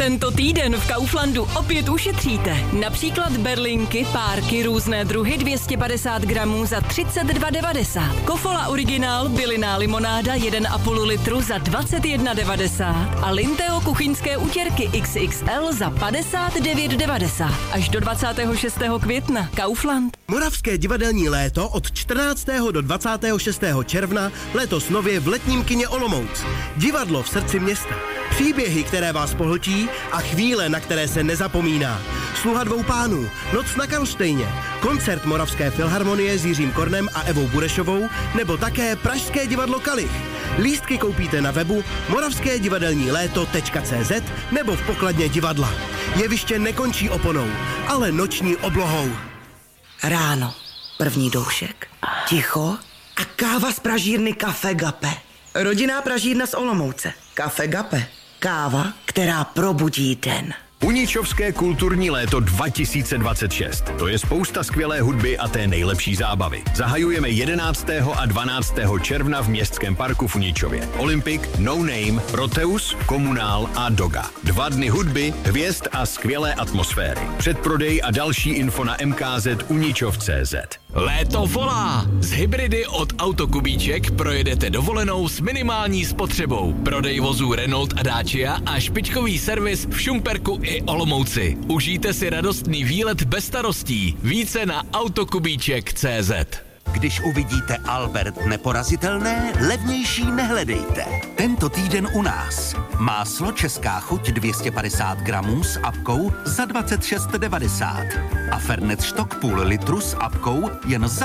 Tento týden v Kauflandu opět ušetříte. Například berlinky, párky, různé druhy 250 gramů za 32,90. Kofola originál, bylinná limonáda 1,5 litru za 21,90. A Linteo kuchyňské utěrky XXL za 59,90. Až do 26. května. Kaufland. Moravské divadelní léto od 14. do 26. června letos nově v letním kině Olomouc. Divadlo v srdci města. Příběhy, které vás pohltí a chvíle, na které se nezapomíná. Sluha dvou pánů, Noc na Karlštejně, koncert Moravské filharmonie s Jiřím Kornem a Evou Burešovou, nebo také Pražské divadlo Kalich. Lístky koupíte na webu moravskédivadelníléto.cz nebo v pokladně divadla. Jeviště nekončí oponou, ale noční oblohou. Ráno, první doušek, ticho a káva z pražírny Café Gape. Rodinná pražírna z Olomouce. Café Gape. Káva, která probudí den. Uničovské kulturní léto 2026. To je spousta skvělé hudby a té nejlepší zábavy. Zahajujeme 11. a 12. června v Městském parku v Uničově. Olympik, No Name, Proteus, Komunál a Doga. 2 dny hudby, hvězd a skvělé atmosféry. Předprodej a další info na mkzuničov.cz. Léto volá! Z hybridy od Autokubíček projedete dovolenou s minimální spotřebou. Prodej vozů Renault a Dacia a špičkový servis v Šumperku i Olomouci. Užijte si radostný výlet bez starostí. Více na autokubíček.cz. Když uvidíte Albert neporazitelné, levnější nehledejte. Tento týden u nás. Máslo Česká chuť 250 gramů s apkou za 26,90. A Fernet Štok půl litru s apkou jen za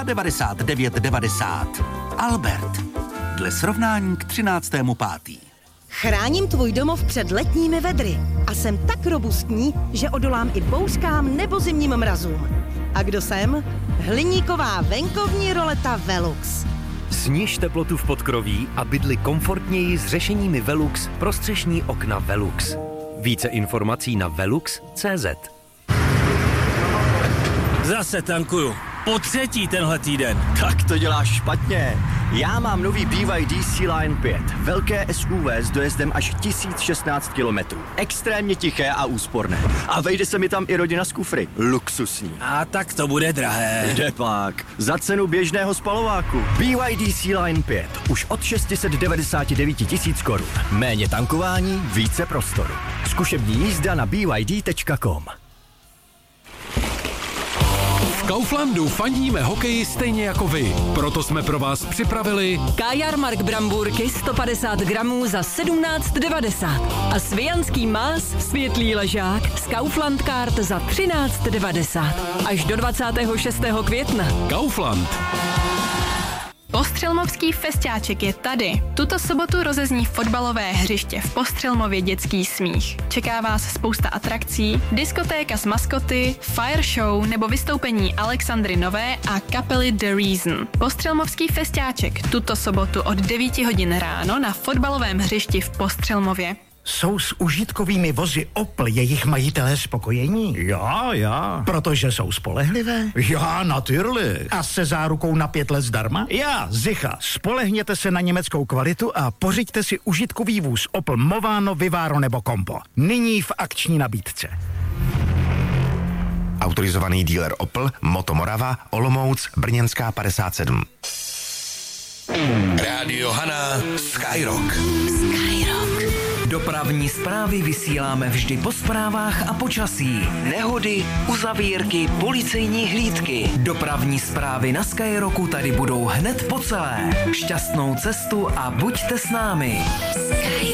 99,90. Albert. Dle srovnání k 13.5. Chráním tvůj domov před letními vedry a jsem tak robustní, že odolám i bouřkám nebo zimním mrazům. A kdo jsem? Hliníková venkovní roleta Velux. Sniž teplotu v podkroví a bydli komfortněji s řešeními Velux pro střešní okna Velux. Více informací na velux.cz. Zase tankuju. Po 3. tenhle týden. Tak to děláš špatně. Já mám nový BYD C-Line 5. Velké SUV s dojezdem až 1016 km. Extrémně tiché a úsporné. A vejde se mi tam i rodina s kufry. Luxusní. A tak to bude drahé. Jdepak. Za cenu běžného spalováku. BYD C-Line 5. Už od 699 000 korun. Méně tankování, více prostoru. Zkušební jízda na byd.com. V Kauflandu fandíme hokeji stejně jako vy. Proto jsme pro vás připravili Kajarmark brambůrky 150 gramů za 17,90. A svijanský más světlý ležák z Kaufland Card za 13,90. Až do 26. května. Kaufland. Postřelmovský festiáček je tady. Tuto sobotu rozezní fotbalové hřiště v Postřelmově dětský smích. Čeká vás spousta atrakcí, diskotéka s maskoty, fire show nebo vystoupení Alexandry Nové a kapely The Reason. Postřelmovský festiáček tuto sobotu od 9 hodin ráno na fotbalovém hřišti v Postřelmově. Jsou s užitkovými vozy Opel jejich majitelé spokojení? Já. Protože jsou spolehlivé? Já, natürlich. A se zárukou na 5 let zdarma? Já, sicher. Spolehněte se na německou kvalitu a pořiďte si užitkový vůz Opel Movano, Vivaro nebo Compo. Nyní v akční nabídce. Autorizovaný dealer Opel, Moto Morava, Olomouc, Brněnská 57. Rádio Hana, Skyrock. Dopravní zprávy vysíláme vždy po zprávách a počasí. Nehody, uzavírky, policejní hlídky. Dopravní zprávy na Skyrocku tady budou hned po celé. Šťastnou cestu a buďte s námi.